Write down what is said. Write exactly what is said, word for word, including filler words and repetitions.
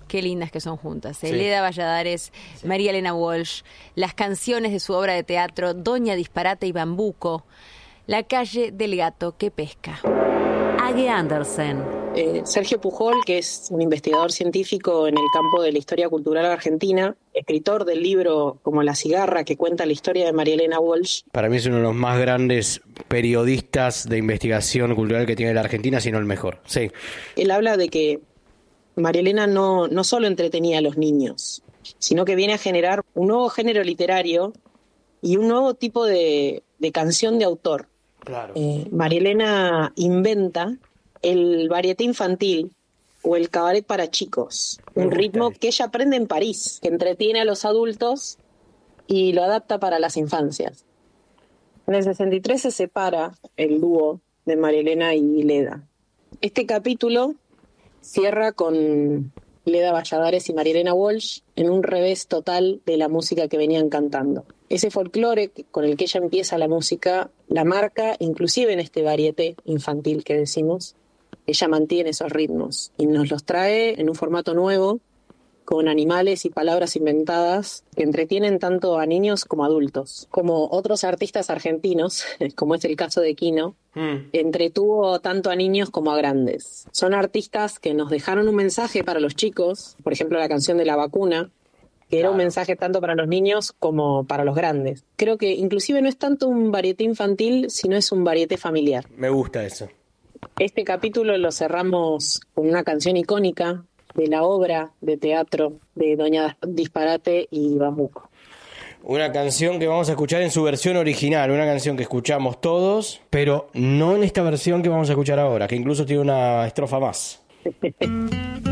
Qué lindas que son juntas. Sí. Leda Valladares, sí. María Elena Walsh, las canciones de su obra de teatro, Doña Disparate y Bambuco, La calle del gato que pesca. Age Andersen. Eh, Sergio Pujol, que es un investigador científico en el campo de la historia cultural argentina, escritor del libro Como la cigarra, que cuenta la historia de María Elena Walsh. Para mí es uno de los más grandes periodistas de investigación cultural que tiene la Argentina, sino el mejor. Sí. Él habla de que María Elena no, no solo entretenía a los niños, sino que viene a generar un nuevo género literario y un nuevo tipo de, de canción de autor. Claro. Eh, María Elena inventa el varieté infantil o el cabaret para chicos, un ritmo que ella aprende en París, que entretiene a los adultos y lo adapta para las infancias. En el sesenta y tres se separa el dúo de María Elena y Leda. Este capítulo cierra con Leda Valladares y María Elena Walsh en un revés total de la música que venían cantando. Ese folclore con el que ella empieza la música la marca, inclusive en este varieté infantil que decimos. Ella mantiene esos ritmos y nos los trae en un formato nuevo, con animales y palabras inventadas que entretienen tanto a niños como a adultos. Como otros artistas argentinos, como es el caso de Quino, mm. entretuvo tanto a niños como a grandes. Son artistas que nos dejaron un mensaje para los chicos, por ejemplo la canción de La Vacuna, que era claro. un mensaje tanto para los niños como para los grandes. Creo que inclusive no es tanto un varieté infantil, sino es un varieté familiar. Me gusta eso. Este capítulo lo cerramos con una canción icónica de la obra de teatro de Doña Disparate y Bambuco. Una canción que vamos a escuchar en su versión original, una canción que escuchamos todos, pero no en esta versión que vamos a escuchar ahora, que incluso tiene una estrofa más.